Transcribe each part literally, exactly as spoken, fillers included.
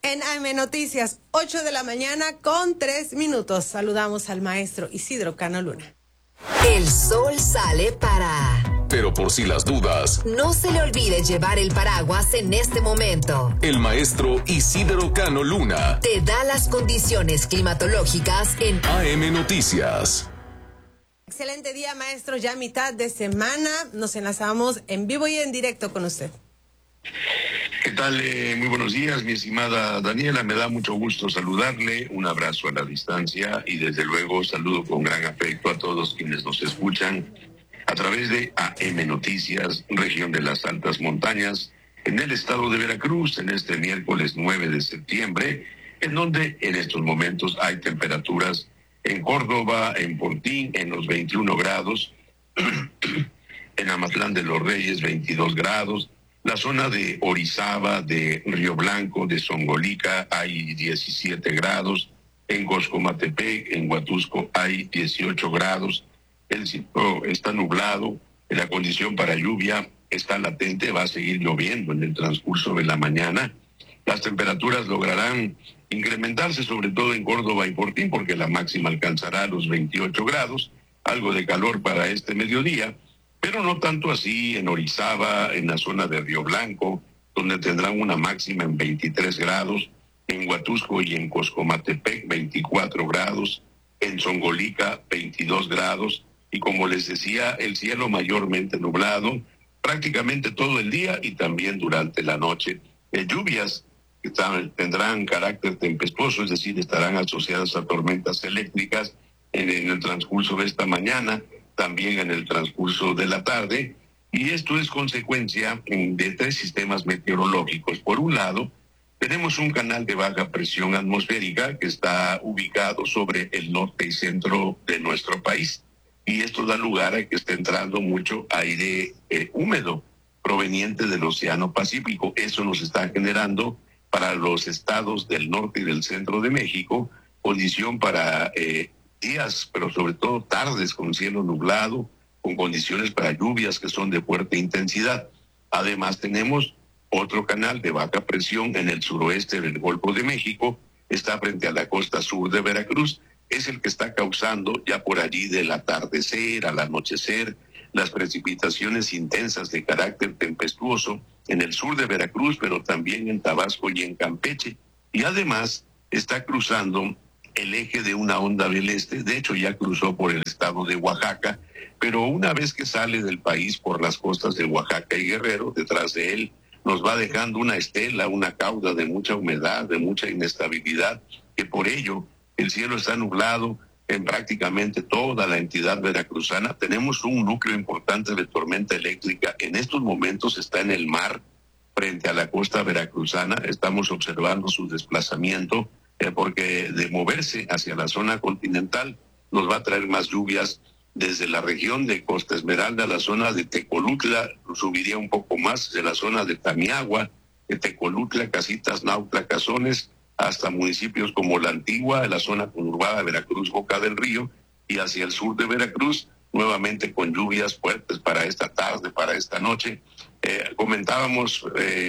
En A M Noticias, ocho de la mañana con tres minutos. Saludamos al maestro Isidro Cano Luna. El sol sale para... Pero por si las dudas, no se le olvide llevar el paraguas en este momento. El maestro Isidro Cano Luna te da las condiciones climatológicas en A M Noticias. Excelente día, maestro. Ya mitad de semana nos enlazamos en vivo y en directo con usted. ¿Qué tal? Eh, muy buenos días, mi estimada Daniela. Me da mucho gusto saludarle. Un abrazo a la distancia y desde luego saludo con gran afecto a todos quienes nos escuchan a través de A M Noticias, región de las Altas Montañas, en el estado de Veracruz, en este miércoles nueve de septiembre, en donde en estos momentos hay temperaturas en Córdoba, en Portín, en los veintiuno grados, en Amatlán de los Reyes, veintidós grados, la zona de Orizaba, de Río Blanco, de Zongolica hay diecisiete grados, en Coscomatepec, en Huatusco hay dieciocho grados, el cielo está nublado, la condición para lluvia está latente, va a seguir lloviendo en el transcurso de la mañana. Las temperaturas lograrán incrementarse, sobre todo en Córdoba y Portín, porque la máxima alcanzará los veintiocho grados, algo de calor para este mediodía, pero no tanto así en Orizaba, en la zona de Río Blanco, donde tendrán una máxima en veintitrés grados, en Huatusco y en Coscomatepec veinticuatro grados, en Zongolica veintidós grados, y como les decía, el cielo mayormente nublado, prácticamente todo el día y también durante la noche. Eh, lluvias que están, tendrán carácter tempestuoso, es decir, estarán asociadas a tormentas eléctricas en, en el transcurso de esta mañana, también en el transcurso de la tarde, y esto es consecuencia de tres sistemas meteorológicos. Por un lado, tenemos un canal de baja presión atmosférica que está ubicado sobre el norte y centro de nuestro país, y esto da lugar a que esté entrando mucho aire eh, húmedo proveniente del Océano Pacífico. Eso nos está generando para los estados del norte y del centro de México condición para eh, días, pero sobre todo tardes con cielo nublado, con condiciones para lluvias que son de fuerte intensidad. Además tenemos otro canal de baja presión en el suroeste del Golfo de México, está frente a la costa sur de Veracruz, es el que está causando ya por allí del atardecer al anochecer las precipitaciones intensas de carácter tempestuoso en el sur de Veracruz, pero también en Tabasco y en Campeche. Y además está cruzando el eje de una onda del este, de hecho ya cruzó por el estado de Oaxaca, pero una vez que sale del país por las costas de Oaxaca y Guerrero, detrás de él nos va dejando una estela, una cauda de mucha humedad, de mucha inestabilidad, que por ello el cielo está nublado en prácticamente toda la entidad veracruzana. Tenemos un núcleo importante de tormenta eléctrica, en estos momentos está en el mar, frente a la costa veracruzana, estamos observando su desplazamiento, Eh, porque de moverse hacia la zona continental nos va a traer más lluvias desde la región de Costa Esmeralda, la zona de Tecolutla, subiría un poco más de la zona de Tamiagua, de Tecolutla, Casitas, Nautla, Cazones, hasta municipios como La Antigua, la zona conurbada Veracruz, Boca del Río, y hacia el sur de Veracruz, nuevamente con lluvias fuertes para esta tarde, para esta noche. Eh, comentábamos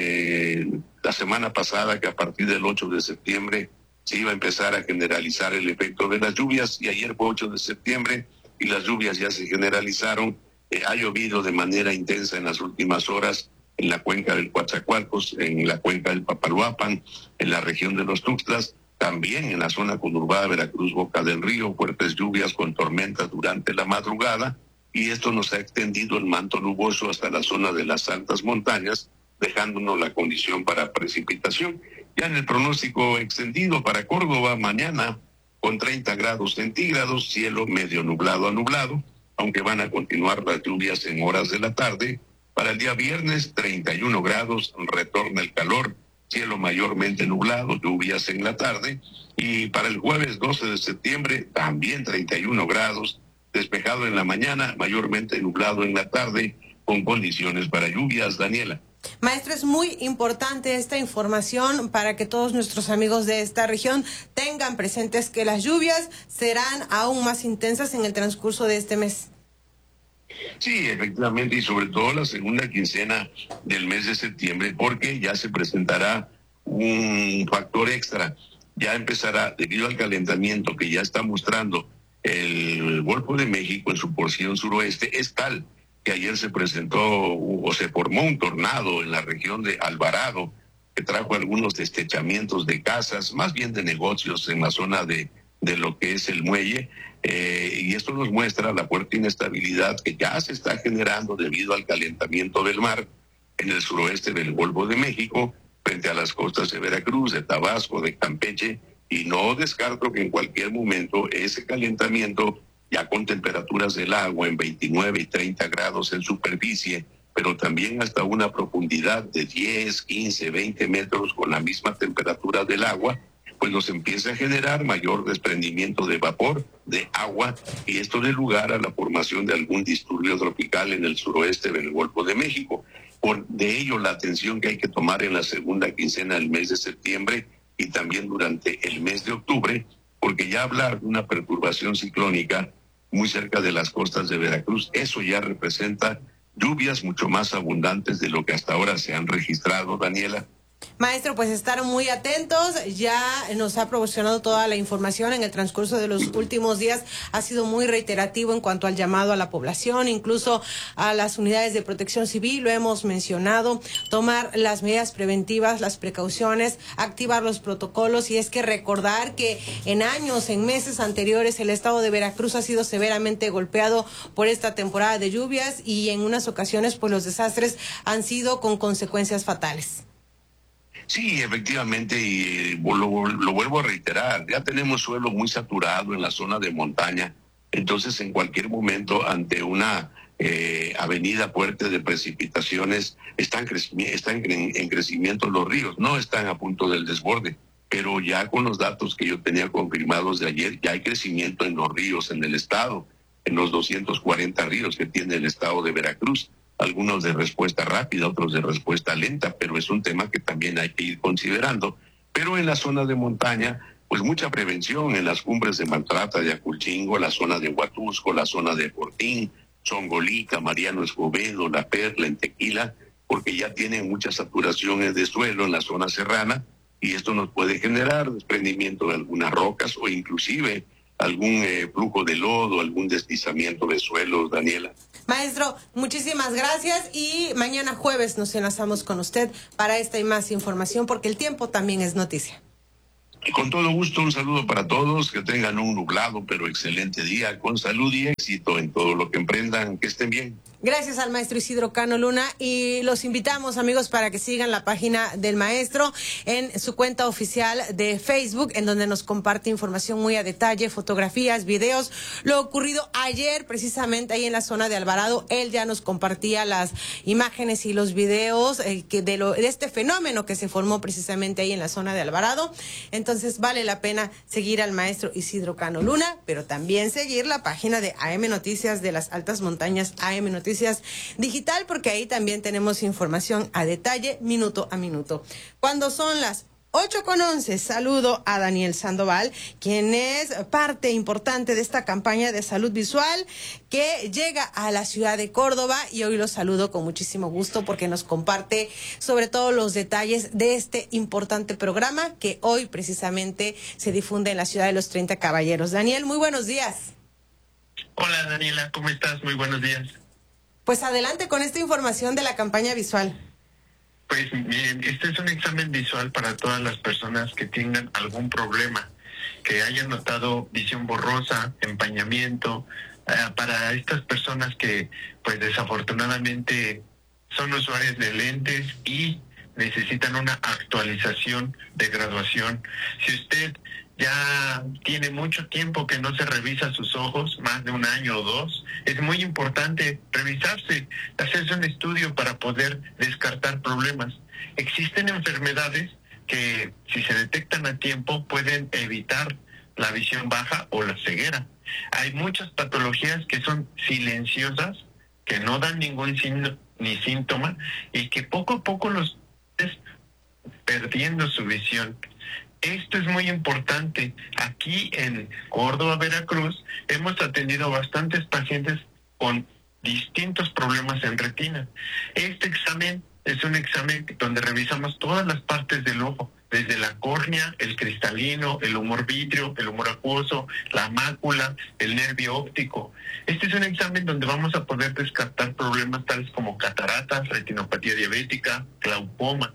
eh, la semana pasada que a partir del ocho de septiembre se iba a empezar a generalizar el efecto de las lluvias, y ayer fue ocho de septiembre y las lluvias ya se generalizaron. Eh, ha llovido de manera intensa en las últimas horas en la cuenca del Coatzacoalcos, en la cuenca del Papaloapan, en la región de los Tuxtlas, también en la zona conurbada Veracruz, Boca del Río, fuertes lluvias con tormentas durante la madrugada, y esto nos ha extendido el manto nuboso hasta la zona de las altas montañas, dejándonos la condición para precipitación. Ya en el pronóstico extendido para Córdoba, mañana con treinta grados centígrados, cielo medio nublado a nublado, aunque van a continuar las lluvias en horas de la tarde. Para el día viernes, treinta y uno grados, retorna el calor, cielo mayormente nublado, lluvias en la tarde. Y para el jueves doce de septiembre, también treinta y uno grados, despejado en la mañana, mayormente nublado en la tarde, con condiciones para lluvias. Daniela. Maestro, es muy importante esta información para que todos nuestros amigos de esta región tengan presentes que las lluvias serán aún más intensas en el transcurso de este mes. Sí, efectivamente, y sobre todo la segunda quincena del mes de septiembre, porque ya se presentará un factor extra. Ya empezará, debido al calentamiento que ya está mostrando el Golfo de México en su porción suroeste, es tal que ayer se presentó o se formó un tornado en la región de Alvarado, que trajo algunos destechamientos de casas, más bien de negocios en la zona de, de lo que es el muelle, eh, y esto nos muestra la fuerte inestabilidad que ya se está generando debido al calentamiento del mar en el suroeste del Golfo de México, frente a las costas de Veracruz, de Tabasco, de Campeche, y no descarto que en cualquier momento ese calentamiento, ya con temperaturas del agua en veintinueve y treinta grados en superficie, pero también hasta una profundidad de diez, quince, veinte metros con la misma temperatura del agua, pues nos empieza a generar mayor desprendimiento de vapor, de agua, y esto da lugar a la formación de algún disturbio tropical en el suroeste del Golfo de México. Por de ello, la atención que hay que tomar en la segunda quincena del mes de septiembre y también durante el mes de octubre, porque ya hablar de una perturbación ciclónica muy cerca de las costas de Veracruz, eso ya representa lluvias mucho más abundantes de lo que hasta ahora se han registrado, Daniela. Maestro, pues estar muy atentos, ya nos ha proporcionado toda la información en el transcurso de los últimos días, ha sido muy reiterativo en cuanto al llamado a la población, incluso a las unidades de protección civil, lo hemos mencionado, tomar las medidas preventivas, las precauciones, activar los protocolos, y es que recordar que en años, en meses anteriores, el estado de Veracruz ha sido severamente golpeado por esta temporada de lluvias y en unas ocasiones pues los desastres han sido con consecuencias fatales. Sí, efectivamente, y lo, lo vuelvo a reiterar, ya tenemos suelo muy saturado en la zona de montaña, entonces en cualquier momento ante una eh, avenida fuerte de precipitaciones están, creci- están en, en crecimiento los ríos, no están a punto del desborde, pero ya con los datos que yo tenía confirmados de ayer, ya hay crecimiento en los ríos en el estado, en los doscientos cuarenta ríos que tiene el estado de Veracruz. Algunos de respuesta rápida, otros de respuesta lenta, pero es un tema que también hay que ir considerando. Pero en la zona de montaña, pues mucha prevención en las cumbres de Maltrata, de Aculchingo, la zona de Huatusco, la zona de Fortín, Zongolica, Mariano Escobedo, La Perla, en Tequila, porque ya tienen muchas saturaciones de suelo en la zona serrana, y esto nos puede generar desprendimiento de algunas rocas o inclusive algún eh, flujo de lodo, algún deslizamiento de suelos, Daniela. Maestro, muchísimas gracias y mañana jueves nos enlazamos con usted para esta y más información porque el tiempo también es noticia. Y con todo gusto, un saludo para todos, que tengan un nublado pero excelente día, con salud y éxito en todo lo que emprendan, que estén bien. Gracias al maestro Isidro Cano Luna y los invitamos, amigos, para que sigan la página del maestro en su cuenta oficial de Facebook, en donde nos comparte información muy a detalle, fotografías, videos, lo ocurrido ayer precisamente ahí en la zona de Alvarado. Él ya nos compartía las imágenes y los videos eh, que de, lo, de este fenómeno que se formó precisamente ahí en la zona de Alvarado. Entonces vale la pena seguir al maestro Isidro Cano Luna, pero también seguir la página de A M Noticias de las Altas Montañas, A M Noticias Digital, porque ahí también tenemos información a detalle, minuto a minuto. Cuando son las ocho con once, saludo a Daniel Sandoval, quien es parte importante de esta campaña de salud visual que llega a la ciudad de Córdoba, y hoy lo saludo con muchísimo gusto porque nos comparte sobre todo los detalles de este importante programa que hoy precisamente se difunde en la ciudad de los treinta Caballeros. Daniel, muy buenos días. Hola Daniela, ¿cómo estás? Muy buenos días. Pues adelante con esta información de la campaña visual. Pues bien, este es un examen visual para todas las personas que tengan algún problema, que hayan notado visión borrosa, empañamiento, eh, para estas personas que pues desafortunadamente son usuarios de lentes y necesitan una actualización de graduación. Si usted ya tiene mucho tiempo que no se revisa sus ojos, más de un año o dos, es muy importante revisarse, hacerse un estudio para poder descartar problemas. Existen enfermedades que, si se detectan a tiempo, pueden evitar la visión baja o la ceguera. Hay muchas patologías que son silenciosas, que no dan ningún signo ni síntoma, y que poco a poco los perdiendo su visión. Esto es muy importante. Aquí en Córdoba, Veracruz, hemos atendido bastantes pacientes con distintos problemas en retina. Este examen es un examen donde revisamos todas las partes del ojo, desde la córnea, el cristalino, el humor vítreo, el humor acuoso, la mácula, el nervio óptico. Este es un examen donde vamos a poder descartar problemas tales como cataratas, retinopatía diabética, glaucoma.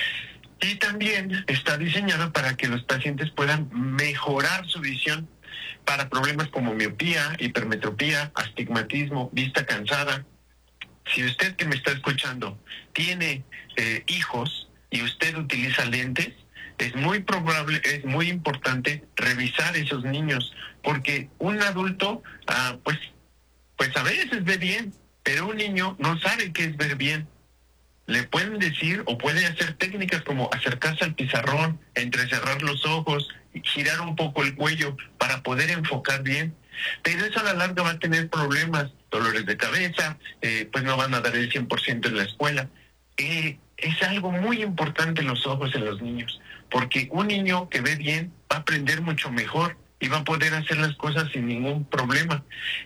Y también está diseñado para que los pacientes puedan mejorar su visión para problemas como miopía, hipermetropía, astigmatismo, vista cansada. Si usted que me está escuchando tiene eh, hijos y usted utiliza lentes, es muy probable, es muy importante revisar esos niños, porque un adulto, ah, pues, pues a veces ve bien, pero un niño no sabe qué es ver bien. Le pueden decir o puede hacer técnicas como acercarse al pizarrón, entrecerrar los ojos, girar un poco el cuello para poder enfocar bien. Pero eso a la larga va a tener problemas, dolores de cabeza, eh, pues no van a dar el cien por ciento en la escuela. Eh, es algo muy importante los ojos en los niños, porque un niño que ve bien va a aprender mucho mejor y va a poder hacer las cosas sin ningún problema.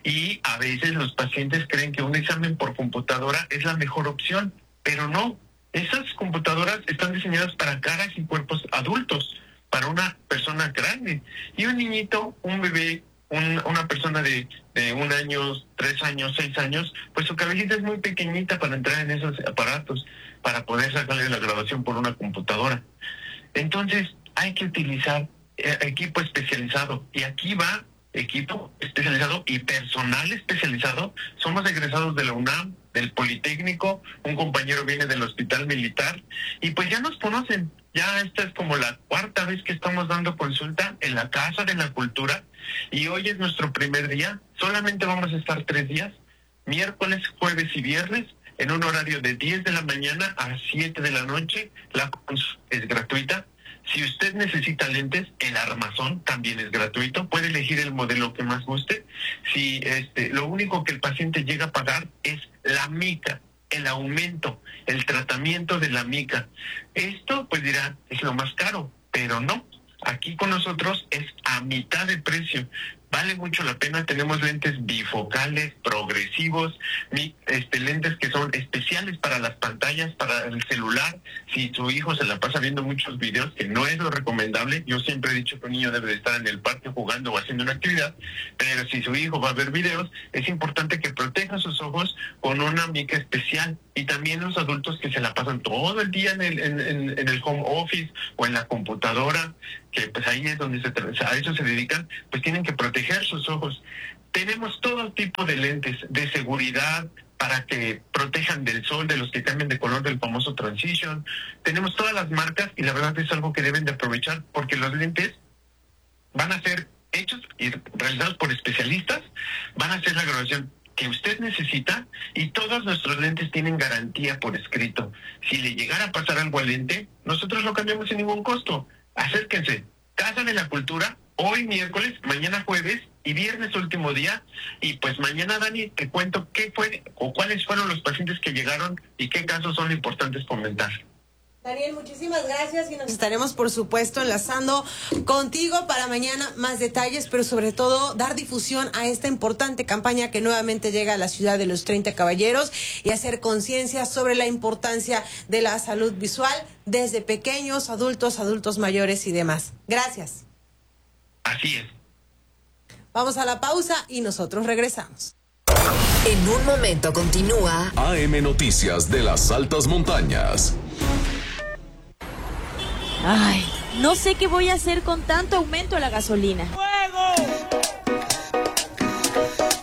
Y a veces los pacientes creen que un examen por computadora es la mejor opción, pero no. Esas computadoras están diseñadas para caras y cuerpos adultos, para una persona grande. Y un niñito, un bebé, un, una persona de, de un año, tres años, seis años, pues su cabecita es muy pequeñita para entrar en esos aparatos, para poder sacarle la grabación por una computadora. Entonces, hay que utilizar eh, equipo especializado. Y aquí va equipo especializado y personal especializado. Somos egresados de la UNAM, del Politécnico, un compañero viene del Hospital Militar, y pues ya nos conocen. Ya esta es como la cuarta vez que estamos dando consulta en la Casa de la Cultura, y hoy es nuestro primer día. Solamente vamos a estar tres días, miércoles, jueves y viernes, en un horario de diez de la mañana a siete de la noche. La consulta es gratuita. Si usted necesita lentes, el armazón también es gratuito. Puede elegir el modelo que más guste. Si este, lo único que el paciente llega a pagar es la mica, el aumento, el tratamiento de la mica. Esto, pues dirá, es lo más caro, pero no. Aquí con nosotros es a mitad de precio. Vale mucho la pena. Tenemos lentes bifocales, progresivos, mi, este, lentes que son especiales para las pantallas, para el celular. Si su hijo se la pasa viendo muchos videos, que no es lo recomendable. Yo siempre he dicho que un niño debe de estar en el parque jugando o haciendo una actividad, pero si su hijo va a ver videos, es importante que proteja sus ojos con una mica especial. Y también los adultos que se la pasan todo el día en el, en, en, en el home office o en la computadora, que pues ahí es donde se, a eso se dedican, pues tienen que proteger sus ojos. Tenemos todo tipo de lentes de seguridad para que protejan del sol, de los que cambian de color, del famoso transition. Tenemos todas las marcas y la verdad es algo que deben de aprovechar, porque los lentes van a ser hechos y realizados por especialistas, van a hacer la graduación que usted necesita, y todos nuestros lentes tienen garantía por escrito. Si le llegara a pasar algo al lente, nosotros lo cambiamos sin ningún costo. Acérquense, Casa de la Cultura, hoy miércoles, mañana jueves y viernes último día. Y pues mañana, Dani, te cuento qué fue o cuáles fueron los pacientes que llegaron y qué casos son importantes comentar. Daniel, muchísimas gracias, y nos estaremos, por supuesto, enlazando contigo para mañana más detalles, pero sobre todo dar difusión a esta importante campaña que nuevamente llega a la ciudad de los treinta Caballeros, y hacer conciencia sobre la importancia de la salud visual desde pequeños, adultos, adultos mayores y demás. Gracias. Así es. Vamos a la pausa y nosotros regresamos. En un momento continúa A M Noticias de las Altas Montañas. Ay, no sé qué voy a hacer con tanto aumento a la gasolina.